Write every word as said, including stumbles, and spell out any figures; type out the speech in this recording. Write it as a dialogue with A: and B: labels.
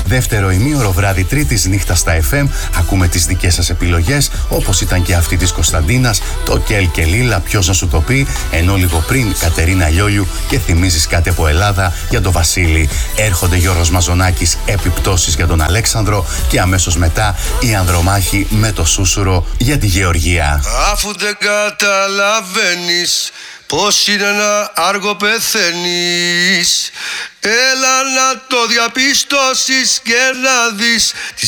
A: Δεύτερο ημίωρο βράδυ Τρίτης νύχτα στα εφ εμ. Ακούμε τις δικές σας επιλογές, όπως ήταν και αυτή της Κωνσταντίνας, το Κέλ και Λίλα, ποιος να σου το πει, ενώ λίγο πριν Κατερίνα Λιόλιου και θυμίζεις κάτι από Ελλάδα για τον Βασίλη. Έρχονται Γιώργος Μαζονάκης, επιπτώσεις για τον Αλέξανδρο και αμέσως μετά η Ανδρομάχη με το Σούσουρο για τη Γεωργία.
B: Αφού δεν καταλαβαίνεις πως είναι να άργο πεθαίνεις, έλα να το διαπιστώσεις και να δεις